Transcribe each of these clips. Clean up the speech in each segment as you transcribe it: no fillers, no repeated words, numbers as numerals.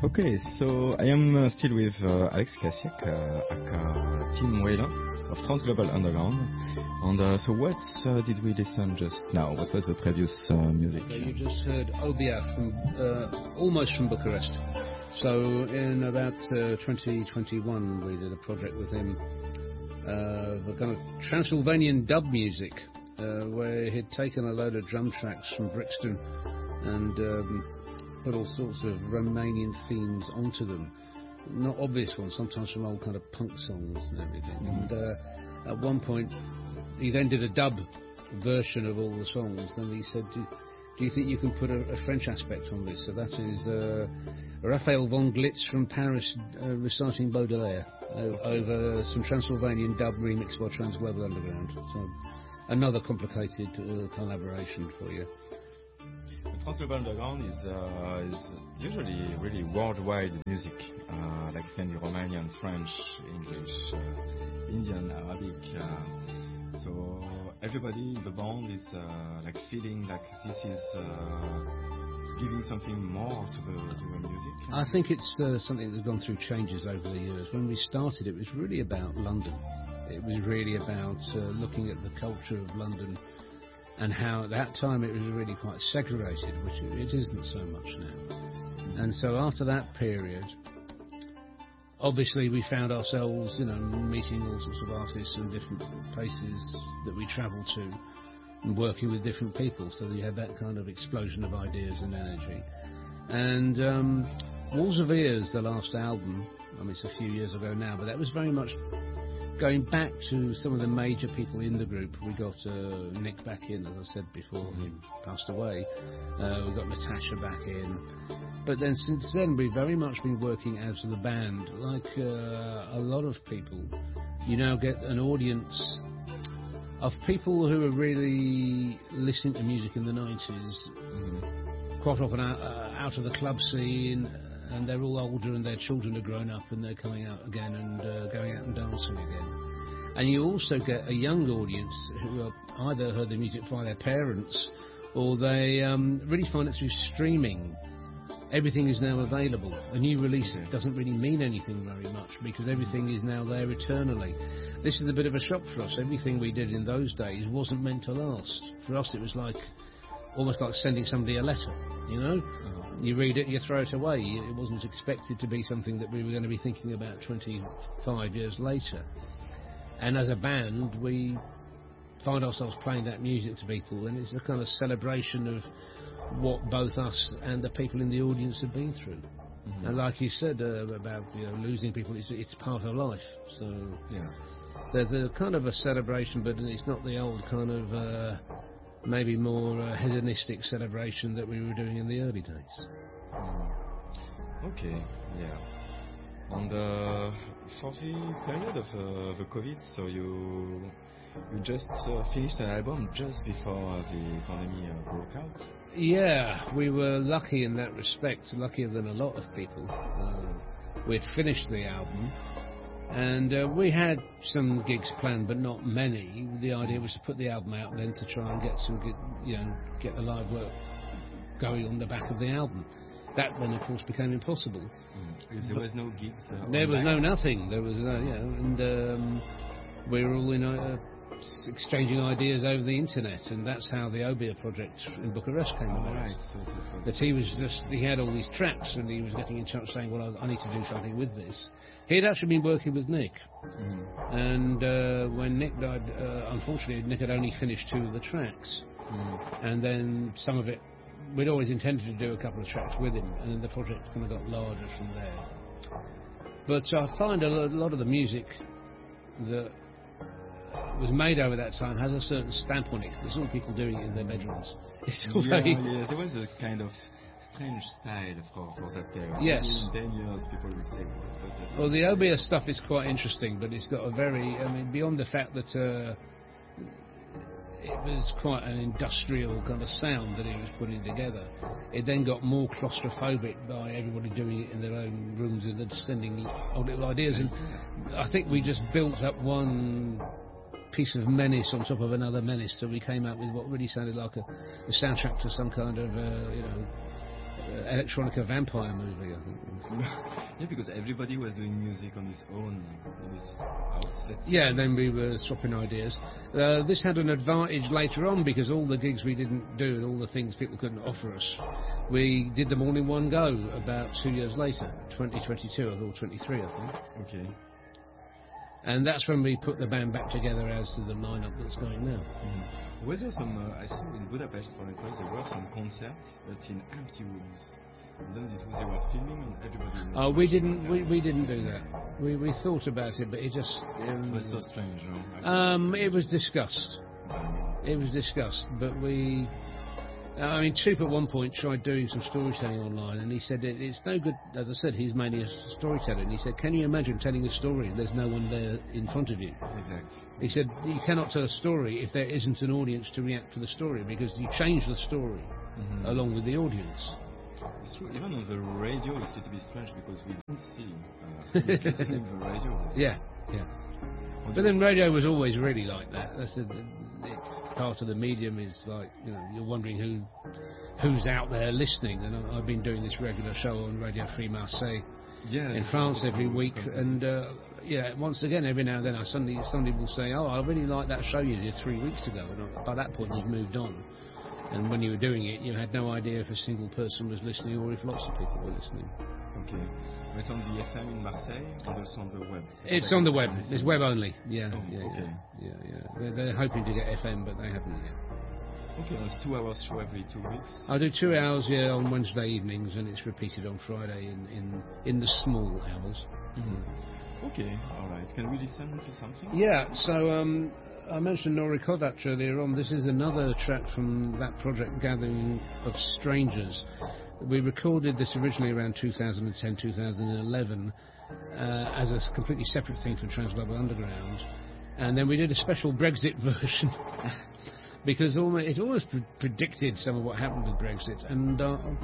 Okay, so I am still with Alex Kasiak, aka Tim Whaler of Transglobal Underground. And so what did we listen just now? What was the previous music? You just heard Obia from almost from Bucharest. So in about 2021 we did a project with him, the kind of Transylvanian dub music, where he'd taken a load of drum tracks from Brixton and put all sorts of Romanian themes onto them. Not obvious ones, sometimes from old kind of punk songs and everything. And at one point, he then did a dub version of all the songs, and he said, do you think you can put a French aspect on this? So that is Raphael von Glitz from Paris reciting Baudelaire over some Transylvanian dub remixed by Transglobal Underground. So another complicated collaboration for you. Transglobal Underground is usually really worldwide music, like can be Romanian, French, English, Indian, Arabic. So everybody in the band is like feeling like this is giving something more to the music. I think it's something that's gone through changes over the years. When we started, it was really about London. It was really about looking at the culture of London, and how at that time it was really quite segregated, which it isn't so much now. And so after that period, obviously we found ourselves, meeting all sorts of artists in different places that we travelled to and working with different people, so that you had that kind of explosion of ideas and energy. And Walls of Ears, the last album, I mean it's a few years ago now, but that was very much going back to some of the major people in the group. We got Nick back in, as I said before, he passed away. We got Natasha back in. But then since then, we've very much been working as the band. Like a lot of people, you now get an audience of people who are really listening to music in the 90s, quite often out of the club scene, and they're all older and their children are grown up and they're coming out again and going out and dancing again. And you also get a young audience who have either heard the music via their parents or they really find it through streaming. Everything is now available. A new release doesn't really mean anything very much because everything is now there eternally. This is a bit of a shock for us. Everything we did in those days wasn't meant to last. For us it was like almost like sending somebody a letter, You read it, you throw it away. It wasn't expected to be something that we were going to be thinking about 25 years later. And as a band, we find ourselves playing that music to people, and it's a kind of celebration of what both us and the people in the audience have been through. And like you said about losing people, it's part of life. So there's a kind of a celebration, but it's not the old kind of maybe more hedonistic celebration that we were doing in the early days. Okay, yeah. And for the period of the COVID, so you just finished an album just before the pandemic broke out? Yeah, we were lucky in that respect, luckier than a lot of people. We'd finished the album, and we had some gigs planned, but not many. The idea was to put the album out and then to try and get some good, get the live work going on the back of the album. That then, of course, became impossible. There was no gigs. There was nothing. There was and we were all exchanging ideas over the internet, and that's how the Obia project in Bucharest came about. Right. That he had all these tracks, and he was getting in touch saying, well, I need to do something with this. He had actually been working with Nick, and when Nick died, unfortunately, Nick had only finished 2 of the tracks, and then some of it, we'd always intended to do a couple of tracks with him, and then the project kind of got larger from there. But I find a lot of the music that was made over that time has a certain stamp on it. There's not people doing it in their bedrooms. It's all very... there was a kind of strange style for that period. Yes. In 10 years, people will say... Well, the Obia stuff is quite interesting, but it's got a very... beyond the fact that it was quite an industrial kind of sound that he was putting together, it then got more claustrophobic by everybody doing it in their own rooms and then sending odd little ideas. And I think we just built up one piece of menace on top of another menace till we came out with what really sounded like a soundtrack to some kind of Electronica Vampire movie, I think. Yeah, because everybody was doing music on his own in his house. Yeah, and then we were swapping ideas. This had an advantage later on because all the gigs we didn't do and all the things people couldn't offer us, we did them all in one go about 2 years later, 2022 or 23, I think. Okay. And that's when we put the band back together as to the lineup that's going now. Mm-hmm. Was there some, I saw in Budapest, for instance, there were some concerts, but in empty rooms. And then they were filming and everybody... Oh, we didn't do that. We thought about it, but it just... so it's so strange, no? It was discussed. It was discussed, but we... I mean, Troop at one point tried doing some storytelling online, and he said it's no good. As I said, he's mainly a storyteller, and he said, "Can you imagine telling a story and there's no one there in front of you?" Exactly. He said, "You cannot tell a story if there isn't an audience to react to the story, because you change the story along with the audience." It's true. Even on the radio, it's a little bit strange because we don't see listening to the radio. Yeah. But then radio was always really like that. It's part of the medium. Is like, you know, you're wondering who's out there listening. And I've been doing this regular show on Radio Free Marseille in France every week. And once again, every now and then, somebody will say, "Oh, I really like that show you did 3 weeks ago." And by that point, you've moved on. And when you were doing it, you had no idea if a single person was listening or if lots of people were listening. Okay. It's on the FM in Marseille, or it's on the web? It's on the web. It's web only. Yeah. They're hoping to get FM, but they haven't yet. Okay, it's 2 hours show every 2 weeks. I do 2 hours on Wednesday evenings, and it's repeated on Friday in the small hours. Mm-hmm. Okay, all right. Can we listen to something? Yeah. So I mentioned Nori Kovac earlier on. This is another track from that project, Gathering of Strangers. We recorded this originally around 2010, 2011 as a completely separate thing from Transglobal Underground. And then we did a special Brexit version because it always predicted some of what happened with Brexit. And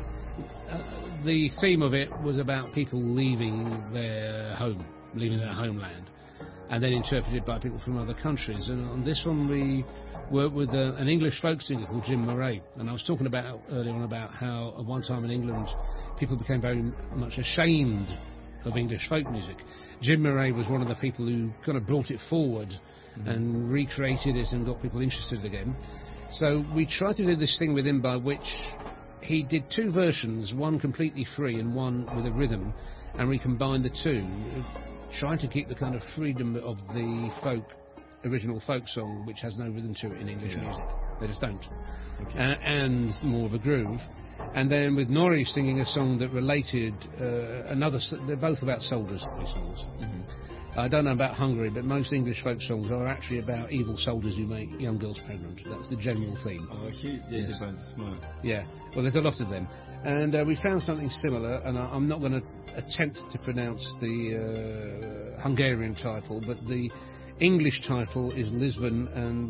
the theme of it was about people leaving their home, leaving their homeland, and then interpreted by people from other countries. And on this one we worked with an English folk singer called Jim Murray. And I was talking earlier on about how at one time in England people became very much ashamed of English folk music. Jim Murray was one of the people who kind of brought it forward and recreated it and got people interested again. So we tried to do this thing with him by which he did 2 versions, one completely free and one with a rhythm, and we combined the 2, trying to keep the kind of freedom of the original folk song, which has no rhythm to it in English music. They just don't. Okay. And more of a groove. And then with Nori singing a song that related they're both about soldiers, these songs. I don't know about Hungary, but most English folk songs are actually about evil soldiers who make young girls pregnant. That's the general theme. Oh, okay. Yeah, yes. Smart. Yeah, well, there's a lot of them. And we found something similar, and I'm not going to attempt to pronounce the Hungarian title, but the English title is Lisbon,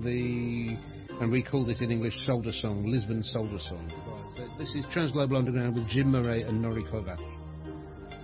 and we called it in English Soldier Song, Lisbon Soldier Song. Right. This is Transglobal Underground with Jim Murray and Nori Kovac.